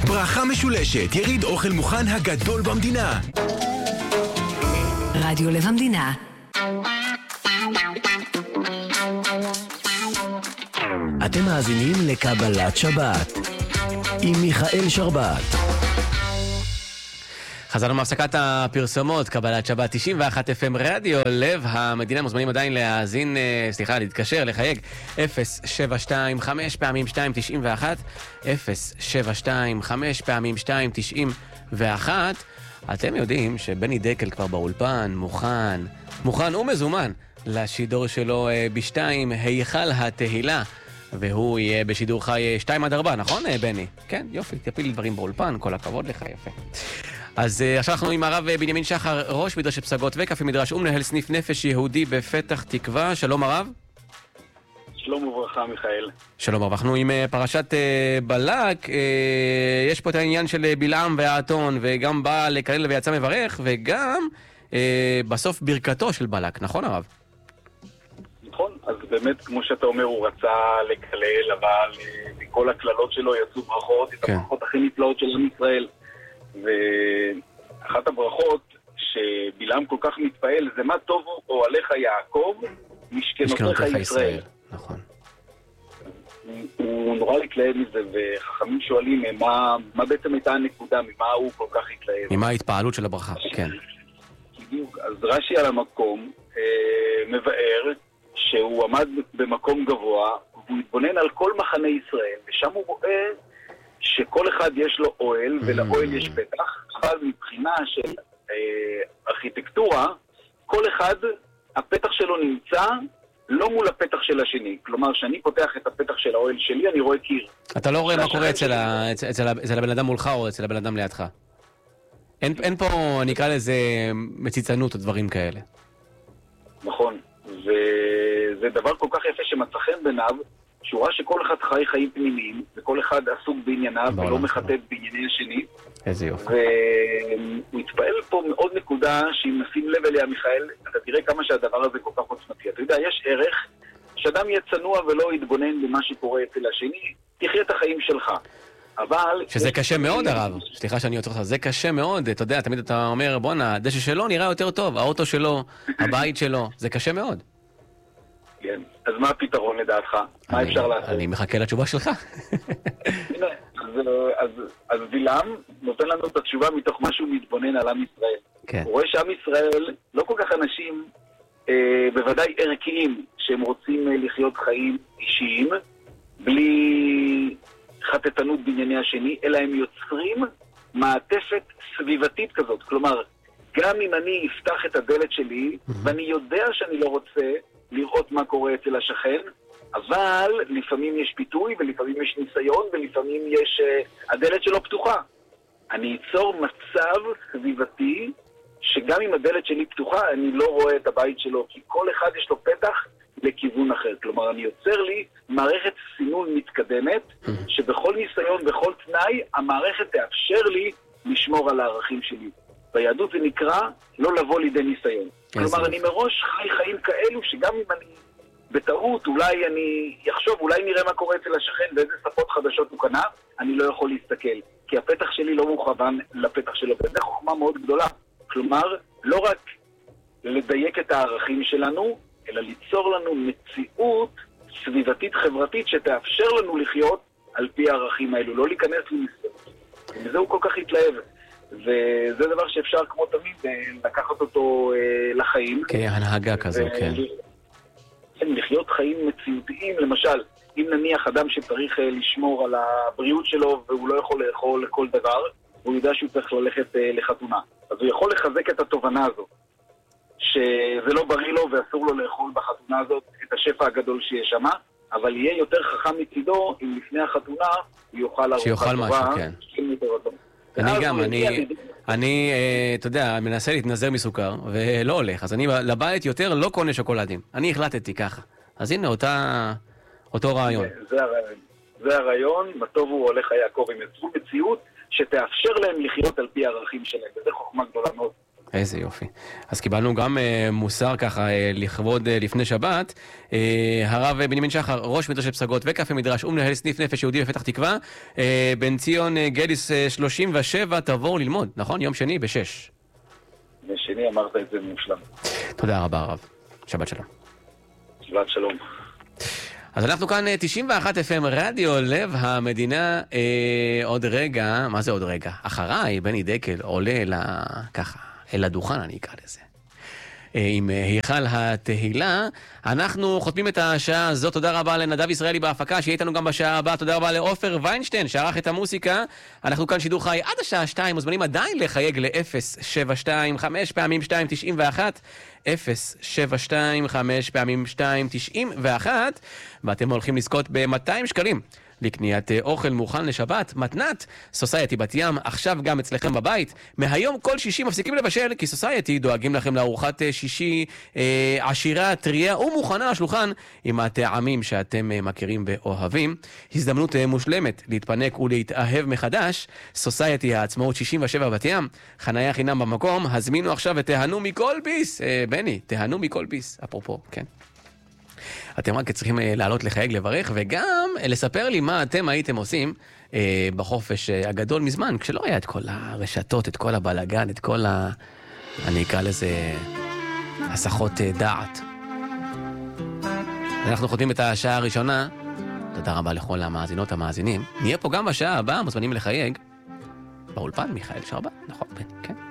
ברכה משולשת, יריד אוכל מוכן הגדול במדינה. רדיו לב המדינה. אתם מאזינים לקבלת שבת עם מיכאל שרבת. חזרנו מהפסקת הפרסומות, קבלת שבת 91 FM רדיו לב המדינה. מוזמנים עדיין להאזין, להתקשר, לחייג 0725 פעמים 291 0725 פעמים 291. אתם יודעים שבני דקל כבר באולפן, מוכן ומזומן לשידור שלו בשתיים, היכל התהילה, והוא יהיה בשידור חי 2-4, נכון בני? כן, יופי, תפיל דברים באולפן, כל הכבוד לך, יפה. אז עכשיו אנחנו עם הרב בנימין שחר, ראש מדרשת פסגות וקפה מדרש ומנהל סניף נפש יהודי בפתח תקווה. שלום הרב. שלום וברכה מיכאל. שלום הרב, אנחנו עם פרשת בלק. יש פה את העניין של בלעם והאתון, וגם בא לקלל ויצא מברך, וגם בסוף ברכתו של בלק, נכון הרב? נכון, אז באמת כמו שאתה אומר הוא רצה לקלל, אבל מכל הכללות שלו יצאו ברכות, את הברכות הכי נפלאות של עם ישראל. ואחת הברכות שבלעם כל כך מתפעל זה מה טוב אוהליך יעקב משכנותיך ישראל. נכון. הוא נורא התלהב מזה, וחכמים שואלים מה בעצם הייתה הנקודה, ממה הוא כל כך התלהב, ממה ההתפעלות של הברכה. כן, בדיוק. אז רש"י על המקום מבאר שהוא עמד במקום גבוה והוא התבונן על כל מחנה ישראל, ושם הוא רואה שכל אחד יש לו אוהל, ולאוהל יש פתח, אבל מבחינה של ארכיטקטורה, כל אחד, הפתח שלו נמצא לא מול הפתח של השני. כלומר, שאני פותח את הפתח של האוהל שלי, אני רואה קיר. אתה לא רואה מה קורה אצל הבן אדם מולך או אצל הבן אדם לידך. אין פה, נקרא לזה, מציצנות או דברים כאלה. נכון, וזה דבר כל כך יפה שמצא חן בעיניו, שהוא ראה שכל אחד חי חיים פנימיים, וכל אחד עסוק בענייניו, ולא מחטט בענייני השני. איזה יופי. והוא התפעל פה מאוד נקודה, שאם נשים לב אליה, מיכאל, אתה תראה כמה שהדבר הזה כל כך עוצמתי. אתה יודע, יש ערך שאדם יהיה צנוע ולא יתבונן במה שקורה אצל השני, תחיה את החיים שלך. אבל... שזה קשה מאוד, הרב. סליחה שאני יוצא לך, זה קשה מאוד. אתה יודע, תמיד אתה אומר, בונה, הדשא שלו נראה יותר טוב, האוטו שלו, הבית שלו, זה קשה מאוד. כן, אז מה הפתרון לדעתך? מה אפשר לעשות? אני מחכה לתשובה שלך. הנה, אז בלעם נותן לנו את התשובה מתוך מה שהוא מתבונן על עם ישראל. הוא רואה שעם ישראל לא כל כך אנשים, בוודאי ערכיים, שהם רוצים לחיות חיים אישיים, בלי חטטנות בענייני השני, אלא הם יוצרים מעטפת סביבתית כזאת. כלומר, גם אם אני אפתח את הדלת שלי, ואני יודע שאני לא רוצה לראות מה קורה אצל השכן, אבל לפעמים יש פיתוי, ולפעמים יש ניסיון, ולפעמים יש... הדלת שלו פתוחה. אני אצור מצב סביבתי, שגם אם הדלת שלי פתוחה, אני לא רואה את הבית שלו, כי כל אחד יש לו פתח לכיוון אחר. כלומר, אני יוצר לי מערכת סינון מתקדמת, שבכל ניסיון, בכל תנאי, המערכת תאפשר לי לשמור על הערכים שלי. ביהדות זה נקרא לא לבוא לידי ניסיון. כלומר, אני מראש חי חיים כאלו שגם אם אני בטעות, אולי אני יחשוב, אולי נראה מה קורה אצל השכן ואיזה שפות חדשות הוא קנה, אני לא יכול להסתכל. כי הפתח שלי לא מוכוון לפתח שלו. וזה חוכמה מאוד גדולה. כלומר, לא רק לדייק את הערכים שלנו, אלא ליצור לנו מציאות סביבתית חברתית שתאפשר לנו לחיות על פי הערכים האלו. לא להיכנס לניסיון. וזה הוא כל כך התלהב. וזה דבר שאפשר כמו תמיד לקחת אותו לחיים. כהנהגה כזו, כן. לחיות חיים מציאותיים, למשל, אם נניח אדם שצריך לשמור על הבריאות שלו והוא לא יכול לאכול כל דבר, והוא יודע שהוא צריך ללכת לחתונה. אז הוא יכול לחזק את התובנה הזאת, שזה לא בריא לו ואסור לו לאכול בחתונה הזאת את השפע הגדול שיש שם, אבל יהיה יותר חכם מצידו אם לפני החתונה הוא יוכל שיוכל משהו, כן. אני גם, אני, אתה יודע, מנסה להתנזר מסוכר, ולא הולך. אז אני לבית יותר לא קונה שוקולדים. אני החלטתי ככה. אז הנה, אותו רעיון. זה הרעיון, מה טוב הוא הולך יעקב, הם יצרו מציאות שתאפשר להם לחיות על פי הערכים שלהם. וזה חוכמה גדולה מאוד. איזה יופי. אז קיבלנו גם מוסר ככה לכבוד לפני שבת. הרב בנימין שחר, ראש מדרשת פסגות וקפה מדרש ומנהל סניף נפש יהודי בפתח תקווה. בן ציון גדיס 37, תבואו ללמוד, נכון? יום שני ב-6. בשני אמרת את זה מושלם. תודה רבה הרב. שבת שלום. שבת שלום. אז אנחנו כאן 91 FM רדיו לב המדינה. עוד רגע, מה זה עוד רגע? אחריי בני דקל עולה ככה אל הדוכן, אני אקרא לזה, עם היכל התהילה. אנחנו חותמים את השעה הזאת. תודה רבה לנדב ישראלי בהפקה שיהיה איתנו גם בשעה הבאה. תודה רבה לעופר ויינשטיין שערך את המוסיקה. אנחנו כאן שידור חי עד השעה 2, מוזמנים עדיין לחייג ל-072 5 פעמים 291 072 5 פעמים 291, ואתם הולכים לזכות ב-200 שקלים לקניית אוכל מוכן לשבת, מתנת סוסייטי בת ים, עכשיו גם אצלכם בבית. מהיום כל שישי מפסיקים לבשל, כי סוסייטי דואגים לכם לארוחת שישי עשירה, טריה ומוכנה לשולחן עם הטעמים שאתם מכירים ואוהבים. הזדמנות מושלמת להתפנק ולהתאהב מחדש. סוסייטי העצמאות 67 בת ים, חניה חינם במקום. הזמינו עכשיו ותהנו מכל ביס. בני, תהנו מכל ביס, אפרופו, כן. אתם רק צריכים לעלות לחייג לברך, וגם לספר לי מה אתם הייתם עושים בחופש הגדול מזמן, כשלא היה את כל הרשתות, את כל הבלגן, את כל אני אקרא לזה הסחות דעת. אנחנו חותמים את השעה הראשונה. תודה רבה לכל המאזינות המאזינים. נהיה פה גם בשעה הבאה, מוזמנים לחייג. באולפן מיכאל שרבא, נכון.